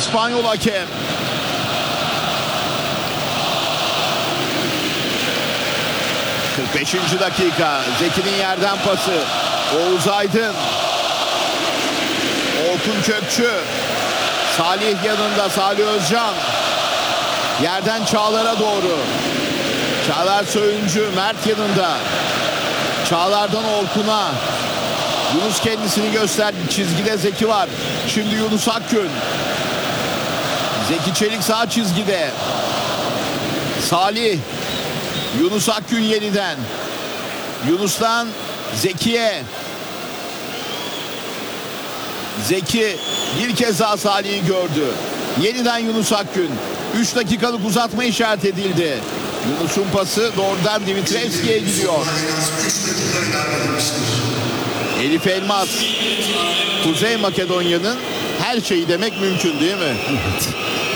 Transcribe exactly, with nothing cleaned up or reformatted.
İspanyol hakem. kırk beşinci dakika. Zeki'nin yerden pası. Oğuz Aydın. Orkun Kökçü. Salih yanında. Salih Özcan. Yerden Çağlar'a doğru. Çağlar Söyüncü. Mert yanında. Çağlar'dan Orkun'a. Yunus kendisini gösterdi. Çizgide Zeki var. Şimdi Yunus Akgün. Zeki Çelik sağ çizgide. Salih. Yunus Akgün yeniden. Yunus'tan Zeki'ye. Zeki bir kez daha Salih'i gördü. Yeniden Yunus Akgün. üç dakikalık uzatma işaret edildi. Yunus'un pası doğrudan Dimitrievski'ye gidiyor. Elif Elmas. Kuzey Makedonya'nın her şeyi demek mümkün değil mi? Evet.